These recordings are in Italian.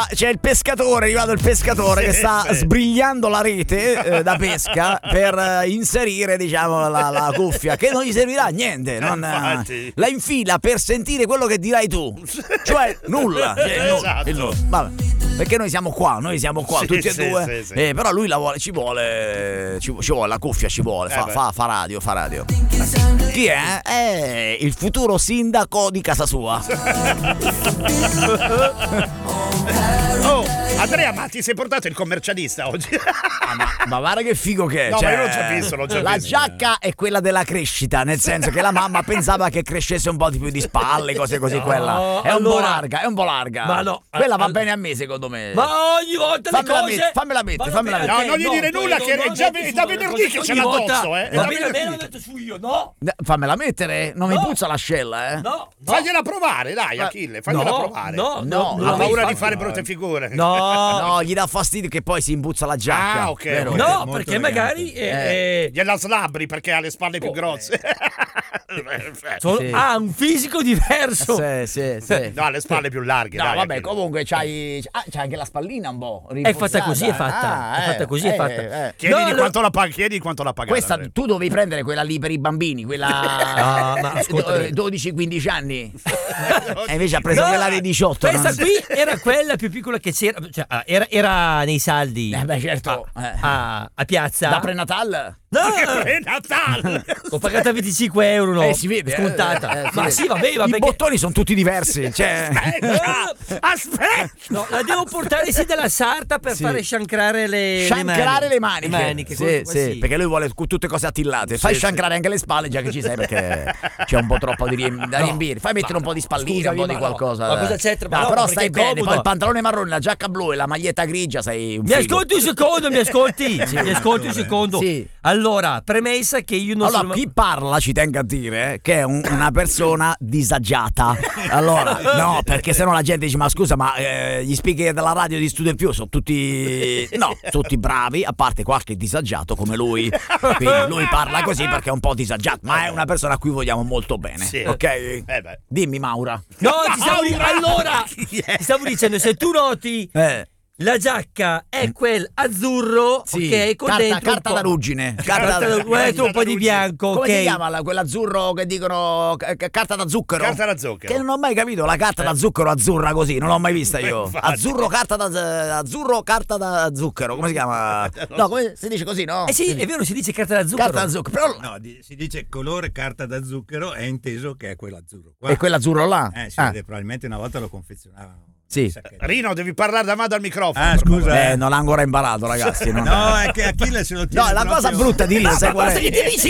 c'è il pescatore, è arrivato il pescatore che sta sbrigliando la rete da pesca per inserire, diciamo, la cuffia, che non gli servirà a niente, la infila per sentire quello che dirai tu, cioè nulla, nulla. Vabbè, perché noi siamo qua tutti e due, però lui ci vuole la cuffia, ci vuole, fa radio. Chi è? È il futuro sindaco di casa sua. Oh, Andrea, ma ti sei portato il commercialista oggi? Ma guarda che figo che è. No, ma io non c'ho visto. La giacca è quella della crescita, nel senso che la mamma pensava che crescesse un po' di più di spalle, cose così. Quella è un po' larga. Ma no, quella va bene a me, secondo me. Ma ogni volta fammela mettere. No, non gli dire nulla, che è già da venerdì che ce l'ha addosso, Va bene, l'ho detto su io, no? Fammela mettere, non mi puzza l'ascella, No. Fagliela provare, dai, Achille, fagliela provare. No, ha paura di fare brutte figure. No, gli dà fastidio che poi si impuzza la giacca. Ah, ok. No, perché magari gliela slabri perché ha le spalle più grosse. Ha un fisico diverso. Sì. No, ha le spalle più larghe. No, dai, vabbè, comunque c'hai anche la spallina un po'. È fatta così, è fatta. Chiedi quanto la paghi. Questa tu dovevi prendere quella lì per i bambini, quella 12-15 anni. E invece ha preso quella dei 18. Questa qui era quella più piccola che c'era, cioè, era nei saldi. Beh, certo. A piazza. Da prenatal? No, Natale. L'ho pagata 25 euro, no? Si vede, scontata. Ma sì, vabbè, I bottoni sono tutti diversi, cioè. Aspetta. No, la devo portare della sarta per fare sciancrare le maniche. Sì, perché lui vuole tutte cose attillate. Fai sciancrare anche le spalle, già che ci sei, perché c'è un po' troppo da riempire. Fai mettere un po' di spallina, un po' di qualcosa. Ma cosa c'è? Però stai bene, poi il pantalone marrone, la giacca blu e la maglietta grigia, sei un Mi ascolti un secondo, mi ascolti un secondo. Sì. Allora, premessa che io non sono... chi parla ci tengo a dire che è una persona disagiata. Allora, no, perché sennò la gente dice, ma scusa, ma gli speaker della radio di Studio Più sono tutti bravi, a parte qualche disagiato come lui. Quindi lui parla così perché è un po' disagiato, ma è una persona a cui vogliamo molto bene. Sì. Ok? Dimmi, Maura. No, ti stavo dicendo, se tu noti... La giacca è quel azzurro, ok, con dentro carta da ruggine, un po' di bianco. Come si chiama quell'azzurro che dicono carta da zucchero? Carta da zucchero. Che non ho mai capito la carta da zucchero azzurra così, non l'ho mai vista io. Azzurro carta da zucchero, come si chiama? No, come si dice così, no? Sì, è vero, si dice carta da zucchero. Carta da zucchero. Però... No, si dice colore carta da zucchero, è inteso che è quell'azzurro qua. E quell'azzurro là? Probabilmente una volta lo confezionavano. Sì. Rino, devi parlare davanti al microfono. Ah, scusa. Non l'ha ancora imparato, ragazzi. No, è che Achille se lo tiene. No, la cosa brutta di Rino, sai qual è?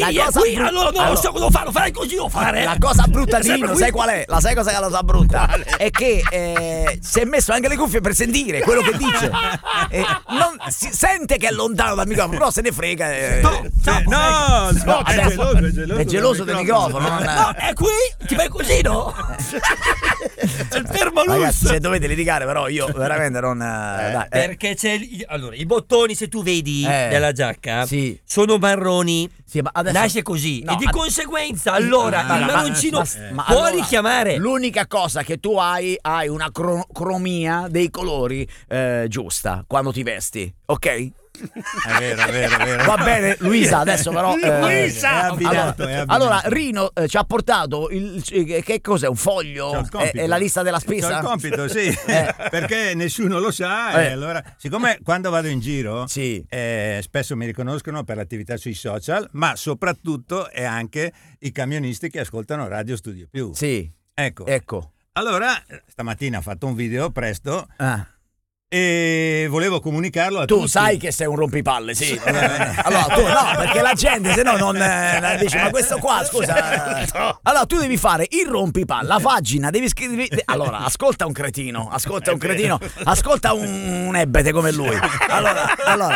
Lo fare così, lo fare. La cosa brutta di Rino, sai qual è? La sai cosa è la cosa brutta? È che si è messo anche le cuffie per sentire quello che dice. Si sente che è lontano dal microfono, però se ne frega. No, è geloso del microfono. No, è qui, ti fai così, no? È il fermalusso. Ragazzi, se dovete litigare, però io veramente non. Perché c'è. Allora, i bottoni, se tu vedi della giacca, sono marroni. Sì, ma adesso... Nasce così. E di conseguenza, allora, il marroncino può richiamare. L'unica cosa che tu hai una cromia dei colori giusta quando ti vesti, ok? È vero. Va bene, Luisa, adesso però Luisa! Allora Rino ci ha portato che cos'è, un foglio? È la lista della spesa? C'ho il compito, sì. Perché nessuno lo sa e allora, siccome quando vado in giro spesso mi riconoscono per l'attività sui social, ma soprattutto è anche i camionisti che ascoltano Radio Studio Più. Sì. Ecco. Allora, stamattina ho fatto un video presto e volevo comunicarlo a tutti. Tu sai che sei un rompipalle, sì. Allora tu no, perché la gente se no non dice, ma questo qua, scusa. Allora tu devi fare il rompipalle, la pagina, devi scrivere. Allora, ascolta un cretino, ascolta un ebete come lui. Allora,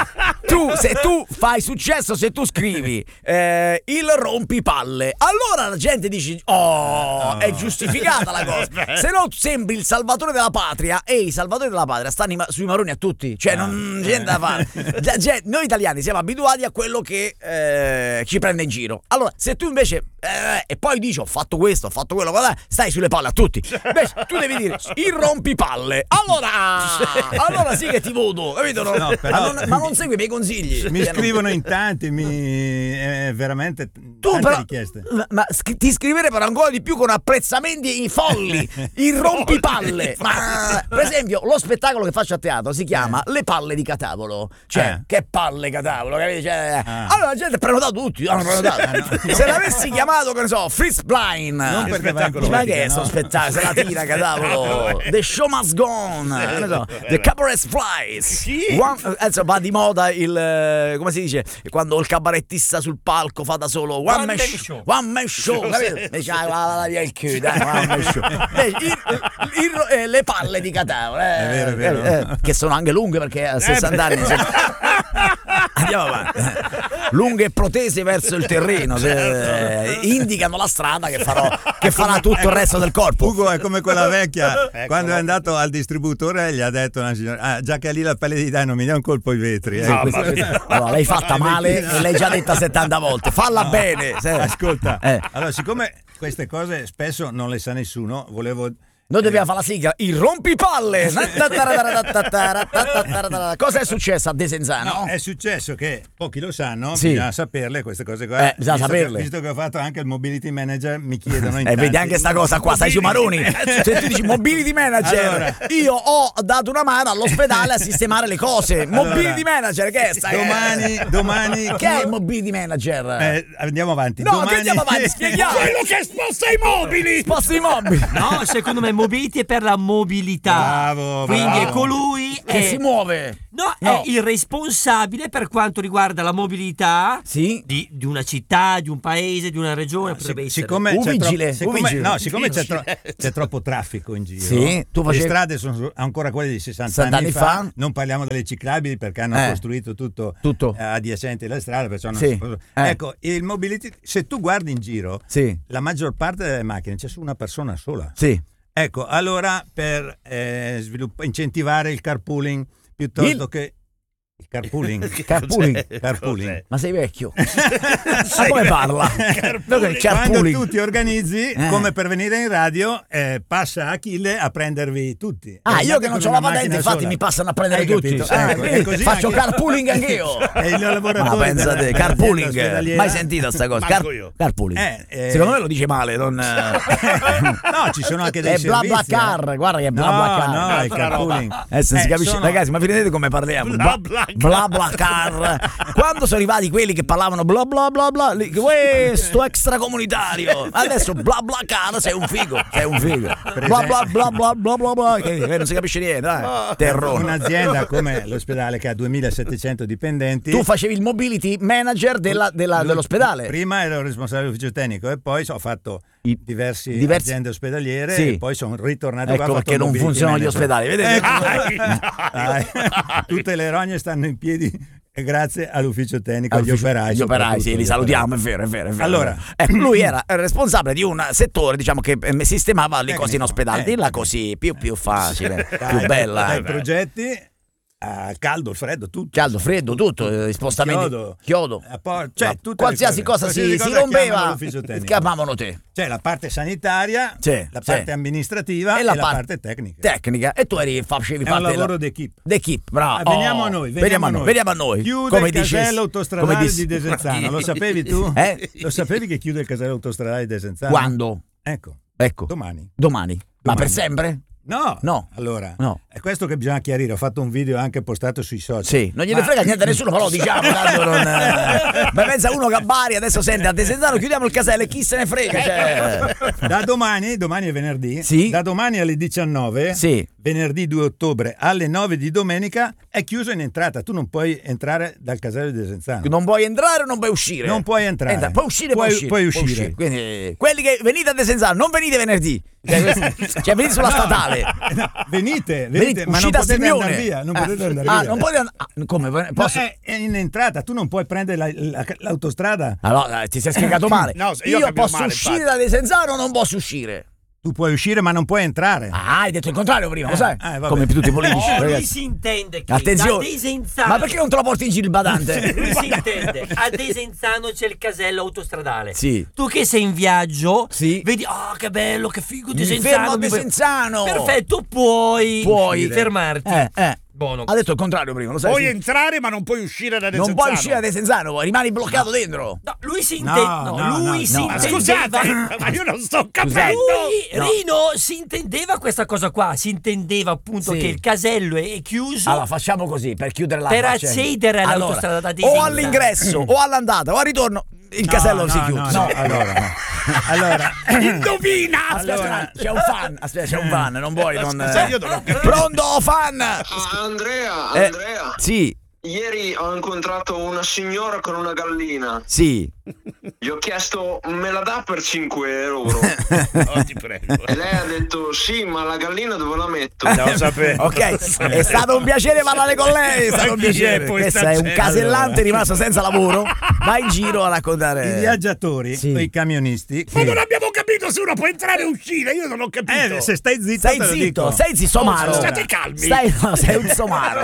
se tu fai successo, se tu scrivi il rompipalle, allora la gente dice è giustificata la cosa. Se no sembri il salvatore della patria, e i salvatori della patria stanno sui maroni a tutti, cioè non c'è niente da fare. Noi italiani siamo abituati a quello che ci prende in giro. Allora se tu invece e poi dici ho fatto questo, ho fatto quello, guarda, stai sulle palle a tutti. Invece tu devi dire il rompipalle, allora sì che ti voto, capito? No, però, ma non segui i miei consigli. Mi scrivono in tanti, veramente tante richieste. Ma ti scriverebbero ancora di più con apprezzamenti folli. Il rompipalle. Ma per esempio lo spettacolo che faccio a teatro si chiama Le palle di Catavolo. Cioè, che palle Catavolo, capito? Cioè, allora la gente ha prenotato tutti, hanno prenotato. Se l'avessi chiamato, che ne so, Fritz Blind, non per spettacolo, ma che è sto spettacolo? Se la tira Catavolo. The show must go on. The cabaret flies. Adesso va di moda il come si dice quando il cabarettista sul palco fa da solo one man show, capito? Il culo, one man show. Le palle di Catavolo, è vero. Che sono anche lunghe perché a 60 anni andiamo avanti. Lunghe e protese verso il terreno, indicano la strada che farà tutto il resto del corpo. Ugo è come quella vecchia quando è andato al distributore, gli ha detto una signora: già che lì la pelle di dai non mi dà un colpo ai vetri. Allora, l'hai fatta male e l'hai già detta 70 volte, falla bene. Ascolta, allora siccome queste cose spesso non le sa nessuno, noi dobbiamo fare la sigla, il rompipalle. Cosa è successo a Desenzano? No, è successo che pochi lo sanno, bisogna saperle queste cose qua. Bisogna saperle. Visto che ho fatto anche il mobility manager, mi chiedono in vedi anche sta cosa qua, stai su Maroni. Se tu dici mobility manager, allora, io ho dato una mano all'ospedale a sistemare le cose. Mobility manager, che è sta? Domani che è il mobility manager? Andiamo avanti. No, che andiamo avanti, spieghiamo. Quello che sposta i mobili. Sposta i mobili. No, secondo me mobility è per la mobilità. Bravo. Quindi è colui che si muove. No, è il responsabile per quanto riguarda la mobilità di una città, di un paese, di una regione. Siccome c'è troppo traffico in giro, le strade sono ancora quelle di 60 anni fa. Non parliamo delle ciclabili perché hanno costruito tutto adiacente alla strada, perciò ecco, il mobility, se tu guardi in giro, la maggior parte delle macchine c'è su una persona sola. Ecco, allora per incentivare il carpooling piuttosto che il carpooling. Ma sei vecchio? Ma come parla? Quando tu ti organizzi come per venire in radio, passa Achille a prendervi tutti. Io che non c'ho la patente, infatti mi passano a prendere tutti. Così faccio carpooling anch'io. Ma pensate, carpooling, mai sentita sta cosa? Carpooling. Secondo me lo dice male, non no, ci sono anche dei servizi. È BlaBlaCar, guarda che è BlaBlaCar. No, è carpooling. Si capisce, ragazzi, ma vi rendete come parliamo? BlaBlaCar. Quando sono arrivati quelli che parlavano bla bla bla bla, questo extracomunitario, adesso BlaBlaCar, sei un figo. Bla bla bla bla bla bla bla, che non si capisce niente, terrore. Un'azienda come l'ospedale che ha 2700 dipendenti. Tu facevi il mobility manager dell'ospedale. Prima ero responsabile dell'ufficio tecnico e poi ho fatto diverse aziende ospedaliere e poi sono ritornato qua. Ecco perché non funzionano gli ospedali, vedete? Tutte le rogne stanno in piedi grazie all'ufficio tecnico, agli operai. Gli operai, li salutiamo, è vero. Allora, lui era responsabile di un settore, diciamo, che sistemava le cose in ospedale. Dilla così, più facile, più bella. Dai progetti caldo, freddo, tutto. Caldo, freddo, tutto, spostamenti, chiodo. Cioè, qualsiasi cosa si rompeva, chiamavano te. C'è la parte sanitaria, la parte amministrativa e la parte tecnica. E tu facevi parte del lavoro d'equipe. Bravo. Veniamo a noi. Chiude come il casello autostradale di Desenzano. Lo sapevi tu? Lo sapevi che chiude il casello autostradale di Desenzano? Quando? Ecco. Domani. Ma per sempre? No. Allora, è questo che bisogna chiarire. Ho fatto un video anche postato sui social. Non gliene frega niente a nessuno, però diciamo. Ma pensa uno che a Bari adesso sente a Desenzano, chiudiamo il casello e chi se ne frega. Da domani è venerdì. Da domani alle 19 venerdì 2 ottobre alle 9 di domenica è chiuso in entrata. Tu non puoi entrare dal casello di Desenzano. Non puoi entrare o non puoi uscire? Non puoi entrare. Puoi uscire, puoi uscire. Quindi quelli che venite a Desenzano, non venite venerdì. Cioè venite sulla statale. Venite, ma non uscite a potete Simione. andare via. Non potete andare via. Non potete come? Posso... È in entrata, tu non puoi prendere l'autostrada. Allora, ti sei spiegato male. No, io posso uscire da Desenzano o non posso uscire? Tu puoi uscire ma non puoi entrare. Hai detto il contrario prima, lo sai? Come tutti i politici. Lui si intende che attenzione. a Desenzano. Ma perché non te lo porti in giro il badante? Lui si intende. A Desenzano c'è il casello autostradale. Sì. Tu che sei in viaggio, sì, vedi, che bello, che figo Mi fermo a Desenzano. Perfetto, puoi fermarti. Buono. Ha detto il contrario prima, lo sai? Puoi entrare ma non puoi uscire da Desenzano. Non puoi uscire da Desenzano, rimani bloccato dentro. No, lui si intende. Si intendeva. Scusate, ma io non sto capendo. Rino si intendeva questa cosa qua. Si intendeva appunto che il casello è chiuso. Allora facciamo così per chiudere la per accedere all'autostrada da Desenzano. O all'ingresso o all'andata o al ritorno. Il casello si chiude. Allora, indovina. Aspetta, c'è un fan. C'è un fan. Non vuoi Pronto, fan. Andrea. Sì. Ieri ho incontrato una signora con una gallina. Sì. Gli ho chiesto, me la dà per 5 euro? Ti prego. E lei ha detto, sì, ma la gallina dove la metto? Lo sapevo. Ok, è stato un piacere parlare con lei. È stato un piacere. Questo è un casellante rimasto senza lavoro. Va in giro a raccontare. I viaggiatori, i camionisti. Ma non abbiamo capito se uno può entrare e uscire. Io non ho capito. Se stai zitto, sei somaro. State calmi. Sei un somaro.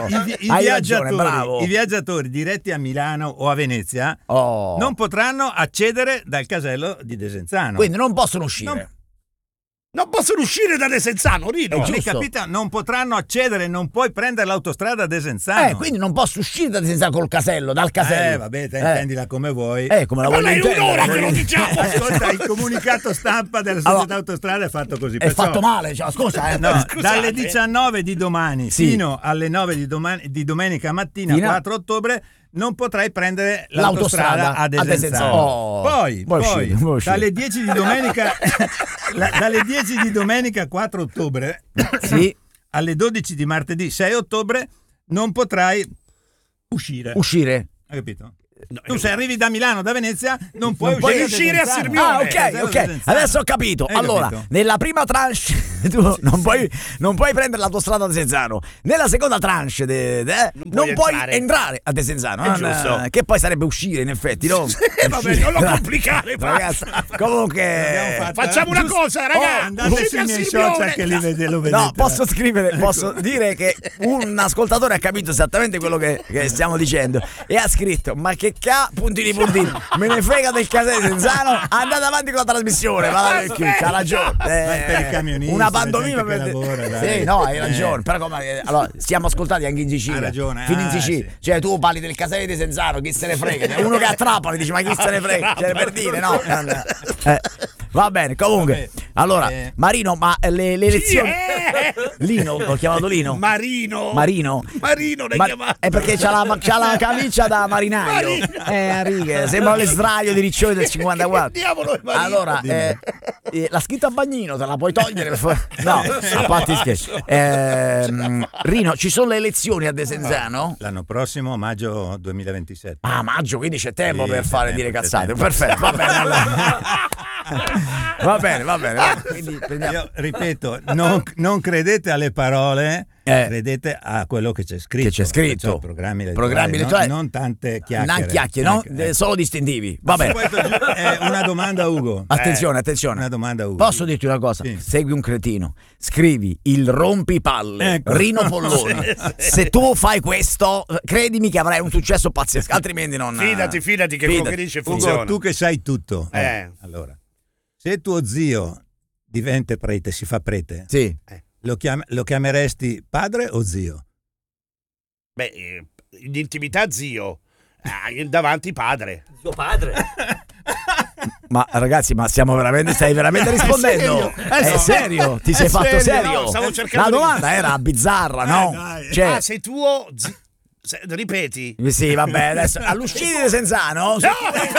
I viaggiatori diretti a Milano o a Venezia non potranno accedere dal casello di Desenzano. Quindi non possono uscire. Non possono uscire da Desenzano, Rino. Capito? Non potranno accedere, non puoi prendere l'autostrada a Desenzano. Quindi non posso uscire da Desenzano col casello, dal casello. Vabbè, te intendila come vuoi. Come la voglio intendere. Ma è un'ora che lo diciamo. Ascolta, il comunicato stampa della società autostrada è fatto così. È fatto male, scusa. Dalle 19 di domani fino alle 9 di domenica mattina, 4 ottobre, non potrai prendere l'autostrada a Desenzano. Poi dalle 10 di domenica dalle 10 di domenica 4 ottobre alle 12 di martedì 6 ottobre non potrai uscire. Hai capito? Tu se arrivi da Milano, da Venezia, non puoi uscire a Sirmione. Ok. Adesso ho capito. Allora, nella prima tranche tu non puoi prendere l'autostrada a Desenzano. Nella seconda tranche non puoi entrare a Desenzano. Giusto. Che poi sarebbe uscire, in effetti, no? Vabbè, non lo complicare, ragazzi. Comunque facciamo una cosa, ragazzi. Andate sui miei social che lo vedete. No, posso dire che un ascoltatore ha capito esattamente quello che stiamo dicendo e ha scritto: ma che puntini me ne frega del casello di Desenzano, andate avanti con la trasmissione. C'ha ragione. Per i camionisti, una pantomima hai ragione. Però allora siamo ascoltati anche in Sicilia. Hai ragione. Fino in Sicilia. Cioè tu parli del casello di Desenzano, chi se ne frega? Uno che a Trapani dice ma chi se ne frega? Cioè, per dire, no? Va bene, comunque. Allora, Marino, ma le elezioni. Lino, ho chiamato Lino. Marino l'hai chiamato. È perché c'ha la camicia da marinaio. A righe, sembra l'estraio di Riccioli del 54. Allora, l'ha scritto a bagnino, te la puoi togliere? No, a parte scherzi. Rino, ci sono le elezioni a Desenzano? L'anno prossimo, maggio 2027. Maggio, quindi c'è tempo per fare dire cazzate. Perfetto, va bene. Allora. Va bene. Quindi io ripeto, non credete alle parole, credete a quello che c'è scritto. Programmi elettorali, non tante chiacchiere. Solo distintivi. Va bene. Una domanda, Ugo. Attenzione. Una domanda, Ugo. Posso dirti una cosa? Sì. Segui un cretino. Scrivi il rompipalle Rino Polloni. Se tu fai questo, credimi che avrai un successo pazzesco. Altrimenti non. Fidati che quello che dice funziona. Ugo, tu che sai tutto. Allora, se tuo zio diventa prete, si fa prete. Sì. Lo chiameresti padre o zio? Beh, in intimità davanti padre. Zio padre. Ma ragazzi, stai veramente rispondendo? È serio? Ti sei fatto serio? No, stavo cercando la domanda era bizzarra, no? Se tuo Ripeti. Sì, vabbè, adesso all'uscita di Senzano. No!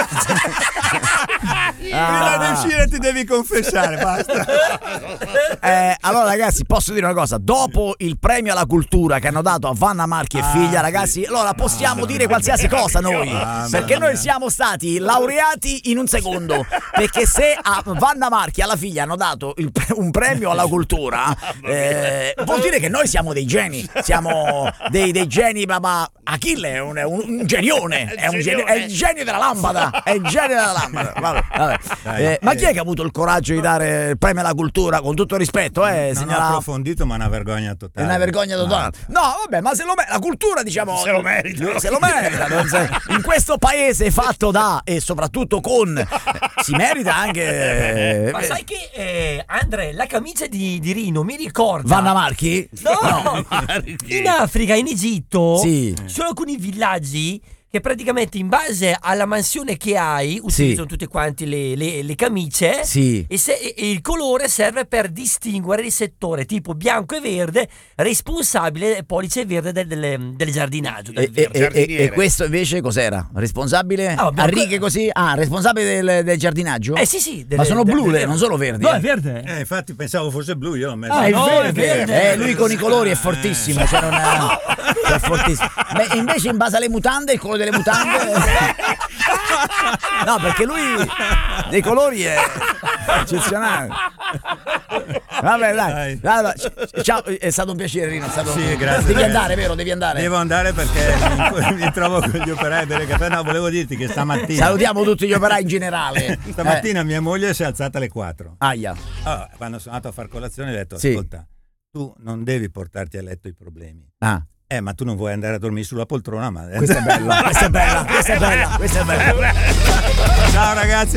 Prima di uscire ti devi confessare, basta. Allora ragazzi, posso dire una cosa, dopo il premio alla cultura che hanno dato a Vanna Marchi e figlia, ragazzi, allora possiamo dire qualsiasi cosa noi, perché noi siamo stati laureati in un secondo, perché se a Vanna Marchi e alla figlia hanno dato un premio alla cultura, vuol dire che noi siamo dei geni, siamo dei geni. Ma Achille è un genione, è il genio della lampada, è il genio della lampada. Vabbè. Ma chi è che ha avuto il coraggio di dare il premio alla cultura, con tutto il rispetto, non signora? ho approfondito, ma è una vergogna totale. È una vergogna totale. No, vabbè, ma la cultura, diciamo, se lo merita. Se lo merita. In questo paese fatto da e soprattutto con si merita anche. Ma sai che Andre, la camicia di Rino mi ricorda Vanna Marchi? No. In Africa, in Egitto, sì, ci sono alcuni villaggi che praticamente in base alla mansione che hai utilizzano tutte quanti le camicie, sì, e il colore serve per distinguere il settore tipo bianco e verde, responsabile pollice verde del giardinaggio. E questo invece cos'era? Responsabile? A righe così? Responsabile del giardinaggio? Sì. Ma sono blu, non solo verdi. No, è verde. Infatti pensavo fosse blu, io l'ho messo. È verde. Lui con i colori è fortissimo, cioè non è fortissimo. Beh, invece in base alle mutande, il colore delle mutande no, perché lui dei colori è eccezionale. Vabbè, dai. Ciao, è stato un piacere, Rino. Sì, grazie. Devi andare, vero? Devi andare. Devo andare perché mi trovo con gli operai a bere caffè. No, volevo dirti che stamattina salutiamo tutti gli operai in generale. Stamattina mia moglie si è alzata alle 4. Aia. Allora, quando sono andato a far colazione ho detto: ascolta, tu non devi portarti a letto i problemi. Ma tu non vuoi andare a dormire sulla poltrona, ma questa è bella. Questa è bella. Ciao ragazzi.